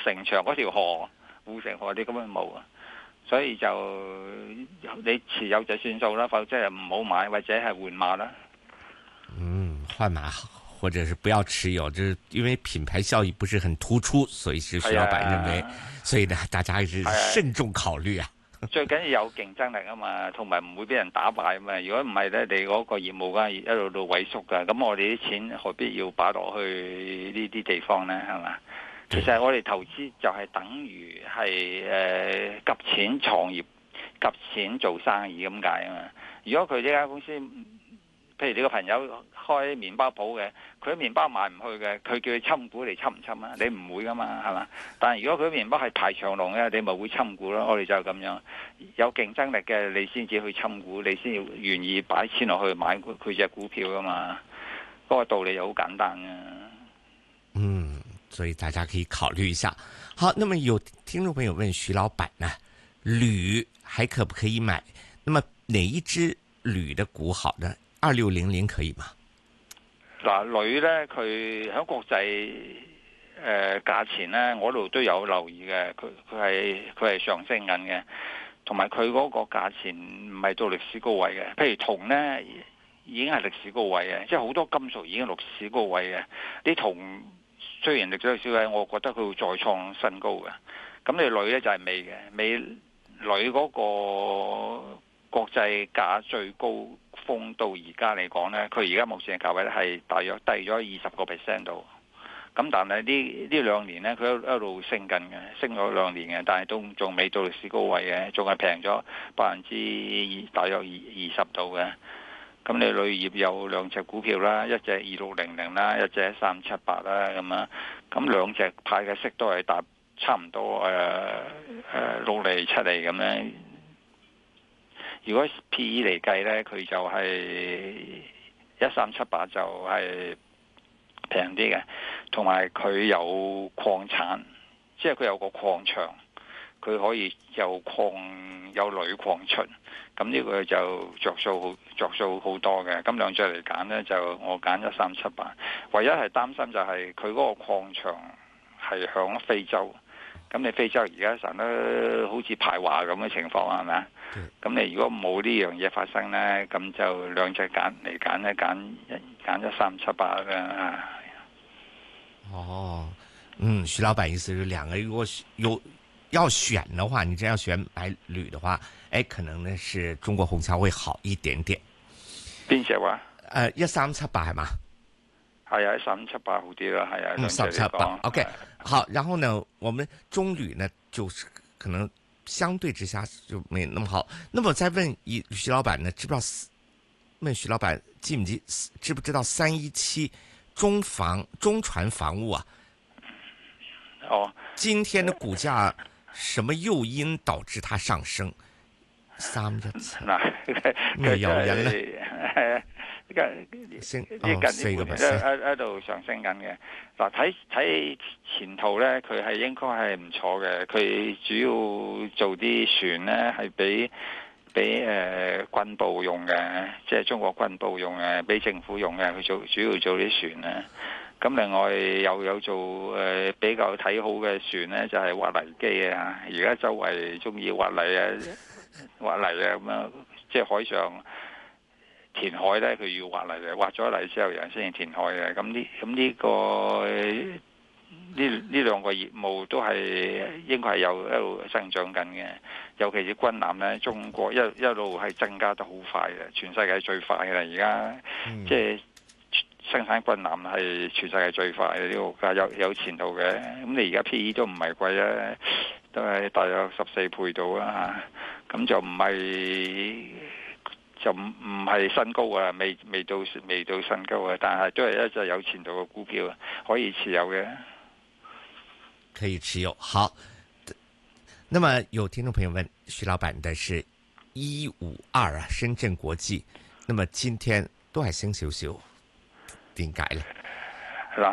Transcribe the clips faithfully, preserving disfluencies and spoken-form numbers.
城牆嗰條河護城河，你根本冇啊。所以就你持有就算數啦，否則係唔好買或者係換馬啦。 嗯，換馬或者是不要持有，就是因為品牌效益不是很突出，所以是徐老闆認為，所以呢，大家還是慎重考慮啊。 最緊要有競爭力啊嘛，同埋唔會俾人打敗啊嘛。如果唔係咧，你嗰個業務梗係一路度萎縮噶。咁我哋啲錢何必要擺落去呢啲地方咧？係嘛？其實我哋投資就係等於係誒夾錢創業、夾錢做生意咁解啊嘛。如果佢呢間公司，譬如你個朋友開麵包鋪嘅，佢啲麵包賣唔去嘅，佢叫你侵股嚟侵唔侵啊？你唔會噶嘛，係嘛？但係如果佢啲麵包係排長龍嘅，你咪會侵股咯。我哋就咁樣，有競爭力嘅你先至去侵股，你先要願意擺錢落去買佢隻股票噶嘛。嗰個道理就好簡單啊。 嗯。所以大家可以考慮一下。好，那麼有聽眾朋友問徐老闆呢，鋁還可不可以買？那麼哪一支鋁的股好呢？二六零零可以嗎？ 嗱，鋁呢，佢喺國際誒價錢呢，我度都有留意嘅。佢佢係佢係上升緊嘅，同埋佢嗰個價錢唔係到歷史高位嘅。譬如銅呢，已經係歷史高位嘅，即係好多金屬已經歷史高位嘅。啲銅雖然歷史少嘅，我覺得佢會再創新高嘅。咁你鋁咧就係未嘅，未鋁嗰個國際價最高峰到而家嚟講咧，佢而家目前嘅價位咧係大約低咗二十個 percent 度。咁但係呢呢兩年咧，佢一一路升緊嘅，升咗兩年嘅，但係都仲未到歷史高位嘅，仲係平咗百分之二，大約二二十度嘅。咁你鋁業有兩隻股票啦，一隻二六零零啦，一隻三七八啦，咁啊，咁兩隻派嘅息都係達差唔多誒誒六厘七厘咁咧。如果 P E 嚟計咧，佢就係一三七八就係平啲嘅，同埋佢有礦產，即係佢有個礦場，佢可以有礦有鋁礦出。咁呢個就着數好着數好多嘅，咁兩隻嚟揀呢，就我揀一三七八。唯一係擔心就係佢嗰個礦場係響非洲，咁你非洲而家成日好似排華咁嘅情況係咪啊？咁你如果冇呢樣嘢發生呢，咁就兩隻揀嚟揀呢，揀揀一三七八啦。 哦，嗯，徐老闆意思是兩個如果有要選的話，你真要選買鋁的話，誒，可能呢是中國虹橋會好一點點。 邊隻話？ 誒，一三七八係嘛？ 係啊，一三七八好啲啦，係啊， 一三七八。OK，好，然後呢，我們中鋁呢，就是可能相對之下就沒那麼好。那麼再問一徐老闆呢，知不知道？問徐老闆記唔記？知不知道三一七中房中船防務啊？ 哦， 今天的股價什麼誘因導致它上升？三一七嗱， 咩誘因呢？ 呢個升呢近呢半年喺喺度上升緊嘅。嗱，睇睇前途咧，佢係應該係唔錯嘅。佢主要做啲船咧，係俾俾誒軍部用嘅，即係中國軍部用嘅，俾政府用嘅。佢做主要做啲船咧。咁另外又有做誒、呃、比較睇好嘅船咧，就係、是、挖泥機啊！而家周圍中意挖泥啊，挖泥啊咁樣，即係海上填海咧，佢要挖泥嘅，挖咗泥之後人先至填海嘅。咁呢咁呢個呢呢兩個業務都係應該係有一路增長緊嘅，尤其是軍艦咧，中國一一路係增加得好快嘅，全世界最快嘅啦！而家、嗯、即係。生產軍艦係全世界最快嘅，呢個價有有前途嘅。咁你而家 P E 都唔係貴啊，都係大約十四倍到啦。咁就唔係就唔唔係新高啊，未未到未到新高啊。但係都係一隻有前途嘅股票，可以持有嘅。 可以持有。好，那麼有聽眾朋友問徐老闆的是一五二啊，深圳國際。那麼今天都係升少少。點解咧？ 嗱，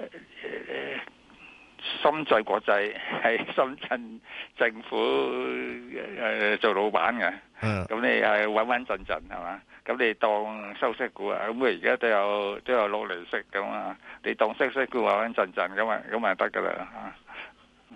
深圳國際係深圳政府誒做老闆嘅，咁、嗯、你係穩穩陣陣係嘛？咁你當收息股啊？咁佢而家都有都有六厘息咁啊！你當息息股穩穩陣陣咁啊，咁咪得噶啦嚇。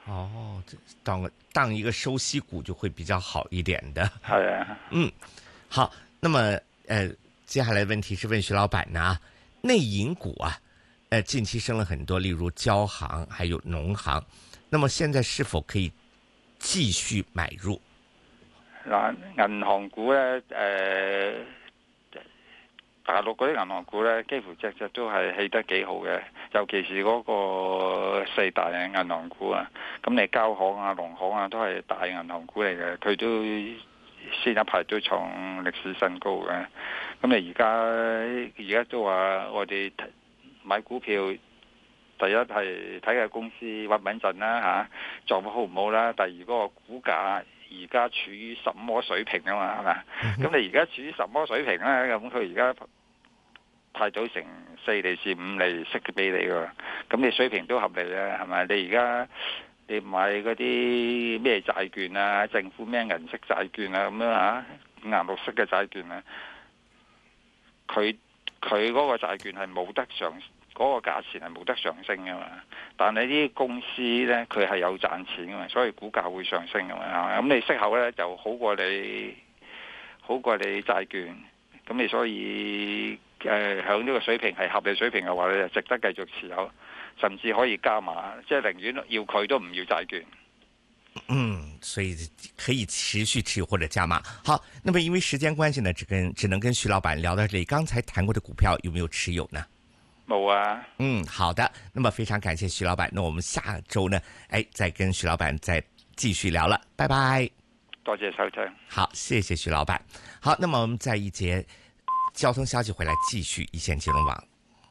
哦，这当当一个收息股就会比较好一点的。 係啊， 嗯，好，那么呃，接下来问题是问徐老板呢，内银股啊，呃，近期升了很多，例如交行还有农行，那么现在是否可以繼續買入？ 嗱，銀行股咧，誒、呃，大陸嗰啲銀行股咧，幾乎隻隻都係起得幾好嘅，尤其是嗰個四大嘅銀行股啊，咁你交行啊、農行啊都係大銀行股嚟嘅，佢都先一排都創歷史新高嘅。咁你而家而家都話我哋買股票，第一係睇嘅公司穩唔穩陣啦嚇，做好唔好啦。第二嗰個股價而家處於什麼水平啊嘛，係咪？咁、嗯、你而家處於什麼水平咧？咁佢而家派到成四厘至五厘息嘅俾你㗎，咁你水平都合理咧，係咪？你而家你買嗰啲咩債券啊，政府咩銀色債券啊，咁樣嚇，五顏六色嘅債券啊，佢佢嗰個債券係冇得上，嗰、嗰個價錢係冇得上升㗎嘛。但係啲公司咧，佢係有賺錢㗎嘛，所以股價會上升㗎嘛。咁你息口咧就好過你好過你債券，咁你所以誒響呢個水平係合理水平嘅話咧，就值得繼續持有，甚至可以加碼，即係寧願要佢都唔要債券。 嗯，所以可以持續持有或者加碼。好，那麼因為時間關係呢，只跟只能跟徐老闆聊到這裡。剛才談過的股票有沒有持有呢？ 冇啊。 嗯，好的。那麼非常感謝徐老闆，那我們下周呢，哎，再跟徐老闆再繼續聊了。拜拜。 多謝收聽。 好，謝謝徐老闆。好，那麼我們再一節交通消息回來，繼續一線金融網。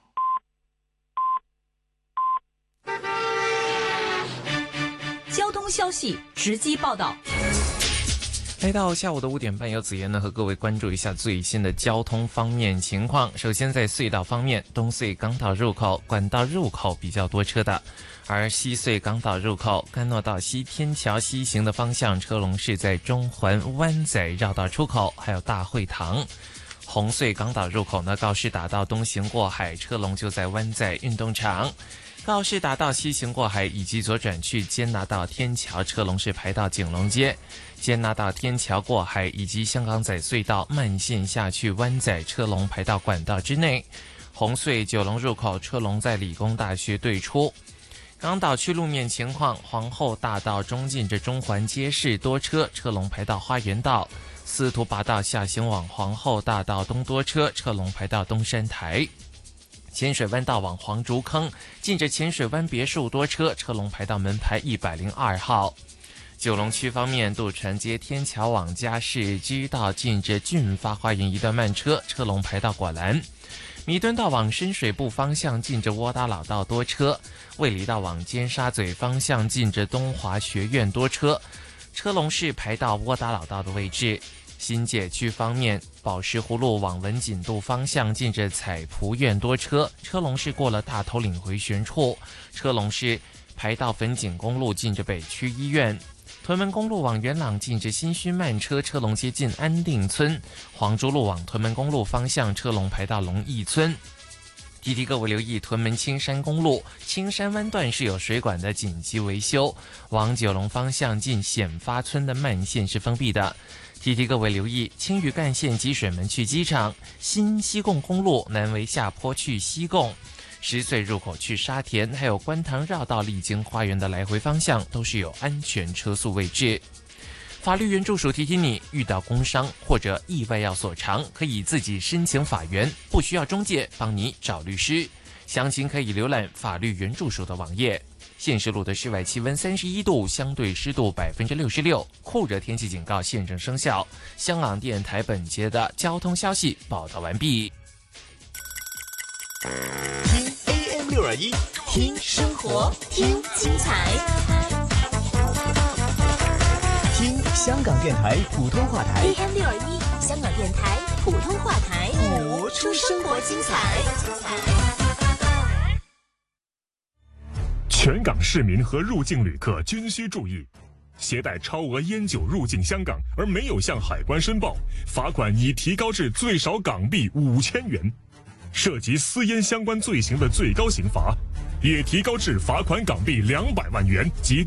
交通消息直擊報道。 来到下午的五點半，由子妍呢和各位關注一下最新的交通方面情況。首先在隧道方面，東隧港島入口、管道入口比較多車的，而西隧港島入口、干諾道西天橋西行的方向車龍是在中環灣仔繞道出口，還有大會堂。紅隧港島入口呢，告士打道東行過海，車龍就在灣仔運動場。告士打道西行過海以及左轉去堅拿道天橋，車龍是排到景隆街。堅拿道天橋過海以及香港仔隧道慢線下去灣仔，車龍排到管道之內。紅隧九龍入口車龍在理工大學對出。港島區路面情況，皇后大道中近着中環街市多車，車龍排到花園道。司徒拔道下行往皇后大道東多車，車龍排到東山台。淺水灣道往黃竹坑，近着淺水灣別墅多車，車龍排到門牌一百零二號。九龍區方面，渡船街天橋往嘉士居道近着駿發花園一段慢車，車龍排到果欄。彌敦道往深水埗方向近着窩打老道多車，衛理道往尖沙咀方向近着東華學院多車，車龍是排到窩打老道的位置。新界區方面，寶石湖路往文錦渡方向近着彩蒲苑多車，車龍是過了大頭嶺回旋處，車龍是排到粉錦公路近着北區醫院。屯門公路往元朗近着新墟慢車，車龍接近安定村。黃竹路往屯門公路方向，車龍排到龍逸村。提提各位留意，屯門青山公路青山灣段是有水管的緊急維修，往九龍方向近顯發村的慢線是封閉的。提提各位留意，青嶼幹線積水門去機場，新西貢公路南圍下坡去西貢，十歲入口去沙田，還有觀塘繞道麗晶花園的來回方向都是有安全車速位置。法律援助署提醒你，遇到工傷或者意外要索償，可以自己申請法援，不需要中介幫你找律師。詳情可以瀏覽法律援助署的網頁。現時錄的室外氣溫三十一度，相對濕度百分之六十六，酷熱天氣警告現正生效。香港電台本節的交通消息報道完畢。 聽 A M 六二一，聽生活，聽精彩，聽香港電台普通話台 A M 六二一，香港電台普通話台， 活出生活精彩。 全港市民和入境旅客均需注意，携带超额烟酒入境香港而没有向海关申报，罚款已提高至最少港币五千元；涉及私烟相关罪行的最高刑罚也提高至罚款港币两百万元及